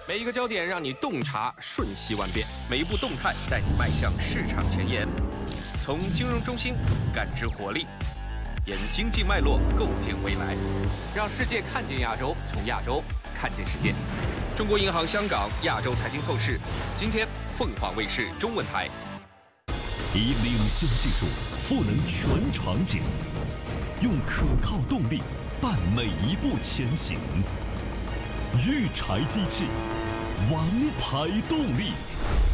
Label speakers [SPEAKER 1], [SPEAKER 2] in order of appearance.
[SPEAKER 1] 每一个焦点让你洞察瞬息万变，每一步动态带你迈向市场前沿。从金融中心感知活力，沿经济脉络构建未来，让世界看见亚洲，从亚洲看见世界。中国银行香港亚洲财经透视，今天凤凰卫视中文台。
[SPEAKER 2] 以领先技术赋能全场景，用可靠动力伴每一步前行。育柴机器，王牌动力。